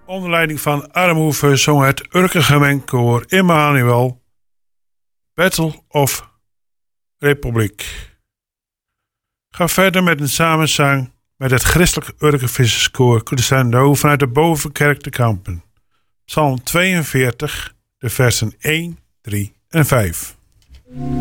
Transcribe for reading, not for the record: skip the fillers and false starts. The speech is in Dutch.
Onder leiding van Armhoeven zong het Urkengemengkoor Immanuel Battle of Republiek. Ga verder met een samenzang met het Christelijk Urkenvisserskoor Crescendo vanuit de Bovenkerk te Kampen. Psalm 42, de versen 1, 3 en 5.